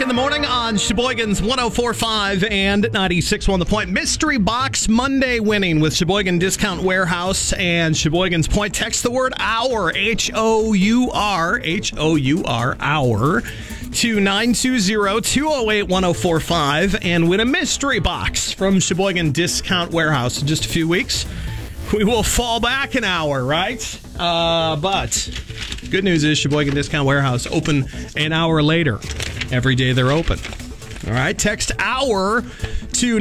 the morning on Sheboygan's 104.5 and 96.1 The Point. Mystery Box Monday winning with Sheboygan Discount Warehouse and Sheboygan's Point. Text the word HOUR, H-O-U-R, H-O-U-R, hour, to 920-208-1045 and win a mystery box from Sheboygan Discount Warehouse. In just a few weeks, we will fall back an hour, right? But good news is Sheboygan Discount Warehouse open an hour later. Every day they're open. All right, text HOUR to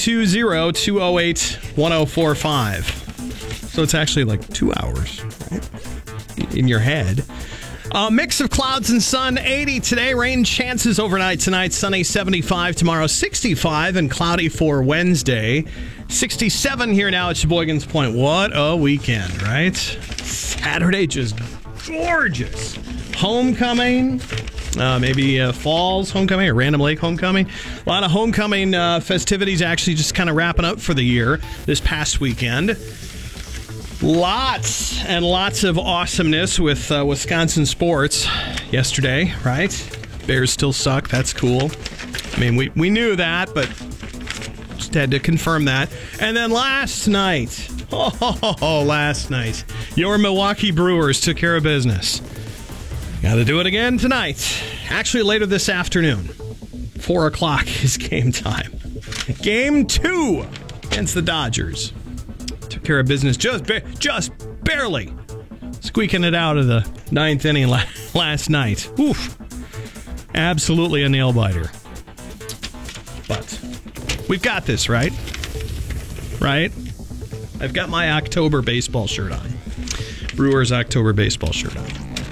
920-208-1045. So it's actually like 2 hours, right? In your head. Mix of clouds and sun, 80 today. Rain chances overnight tonight. Sunny, 75 tomorrow, 65 and cloudy for Wednesday. 67 here now at Sheboygan's Point. What a weekend, right? Saturday, just gorgeous. Homecoming, maybe Falls Homecoming or Random Lake Homecoming. A lot of homecoming festivities actually just kind of wrapping up for the year this past weekend. Lots and lots of awesomeness with Wisconsin sports yesterday, right? Bears still suck. That's cool. I mean, we knew that, but just had to confirm that. And then last night, your Milwaukee Brewers took care of business. Got to do it again tonight. Actually, later this afternoon. 4 o'clock is game time. Game 2 against the Dodgers. Took care of business just barely. Squeaking it out of the ninth inning last night. Oof. Absolutely a nail-biter. But we've got this, right? Right? I've got my October baseball shirt on. Brewers October baseball shirt on.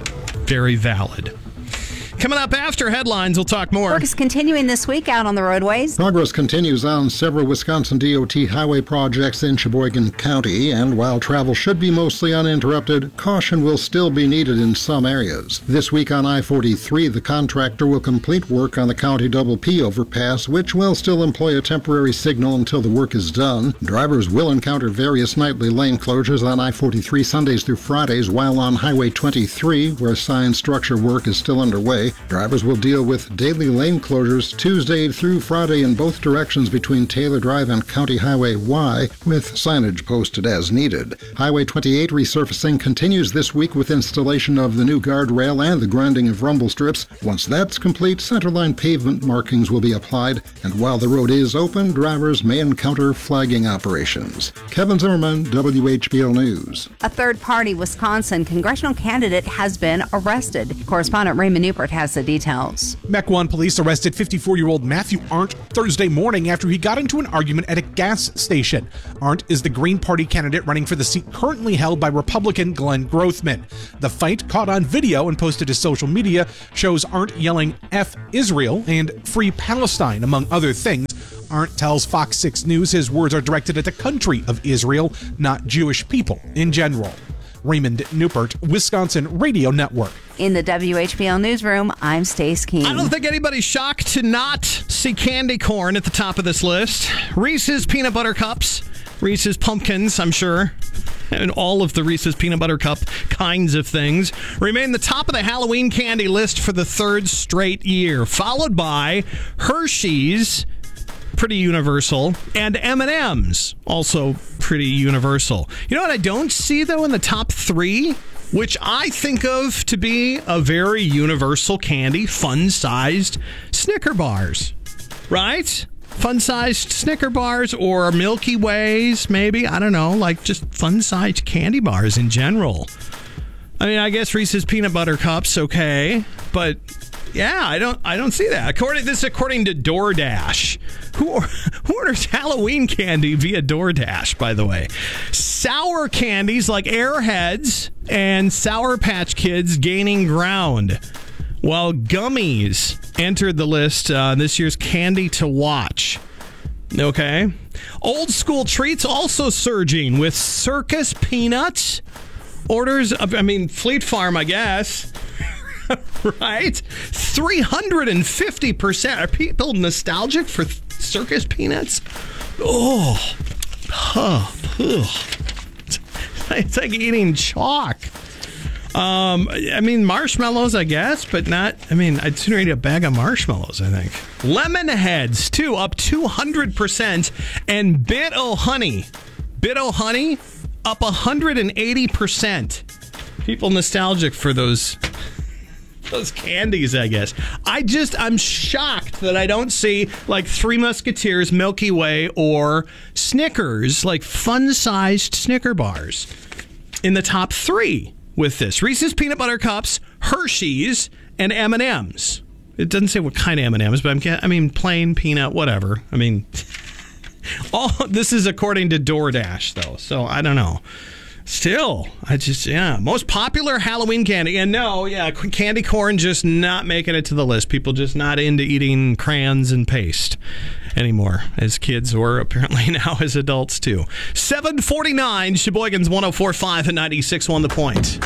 Very valid. Coming up after headlines, we'll talk more. Work is continuing this week out on the roadways. Progress continues on several Wisconsin DOT highway projects in Sheboygan County, and while travel should be mostly uninterrupted, caution will still be needed in some areas. This week on I-43, the contractor will complete work on the County Double P overpass, which will still employ a temporary signal until the work is done. Drivers will encounter various nightly lane closures on I-43 Sundays through Fridays, while on Highway 23, where sign structure work is still underway, drivers will deal with daily lane closures Tuesday through Friday in both directions between Taylor Drive and County Highway Y, with signage posted as needed. Highway 28 resurfacing continues this week with installation of the new guardrail and the grinding of rumble strips. Once that's complete, centerline pavement markings will be applied, and while the road is open, drivers may encounter flagging operations. Kevin Zimmerman, WHBL News. A third-party Wisconsin congressional candidate has been arrested. Correspondent Raymond Newport has the details. Mequon police arrested 54-year-old Matthew Arndt Thursday morning after he got into an argument at a gas station. Arndt is the Green Party candidate running for the seat currently held by Republican Glenn Grothman. The fight, caught on video and posted to social media, shows Arndt yelling F Israel and Free Palestine, among other things. Arndt tells Fox 6 News his words are directed at the country of Israel, not Jewish people in general. Raymond Newport, Wisconsin Radio Network. In the WHBL newsroom, I'm Stace King. I don't think anybody's shocked to not see candy corn at the top of this list. Reese's Peanut Butter Cups, Reese's Pumpkins, I'm sure, and all of the Reese's Peanut Butter Cup kinds of things remain the top of the Halloween candy list for the third straight year, followed by Hershey's, pretty universal, and M&M's, also pretty universal. You know what I don't see, though, in the top 3, which I think of to be a very universal candy, fun-sized Snicker bars, right? Fun-sized Snicker bars or Milky Ways, maybe. I don't know, like just fun-sized candy bars in general. I mean, I guess Reese's Peanut Butter Cups, okay, but yeah, I don't see that. According to DoorDash. Who orders Halloween candy via DoorDash, by the way? Sour candies like Airheads and Sour Patch Kids gaining ground, while gummies entered the list this year's Candy to Watch. Okay. Old school treats also surging with Circus Peanuts. Orders, Fleet Farm, I guess. Right? 350%. Are people nostalgic for Circus Peanuts? It's like eating chalk. I mean, marshmallows, I guess, but not. I mean, I'd sooner eat a bag of marshmallows, I think. Lemon Heads, too, up 200%. And Bit O' Honey up 180%. People nostalgic for those candies, I guess. I'm shocked that I don't see like Three Musketeers, Milky Way, or Snickers, like fun-sized Snicker bars in the top 3 with this. Reese's Peanut Butter Cups, Hershey's, and M&M's. It doesn't say what kind of M&M's, but I mean, plain peanut, whatever. I mean, all this is according to DoorDash, though, so I don't know. Still, most popular Halloween candy. And candy corn just not making it to the list. People just not into eating crayons and paste anymore as kids, or apparently now as adults too. 7:49, Sheboygan's 104.5 and 96.1 The Point.